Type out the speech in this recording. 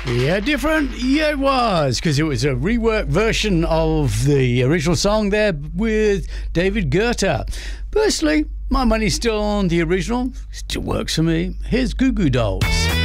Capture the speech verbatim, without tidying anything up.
Yeah, different. Yeah, it was, because it was a reworked version of the original song there with David Guetta. Personally, my money's still on the original. Still works for me. Here's Goo Goo Dolls.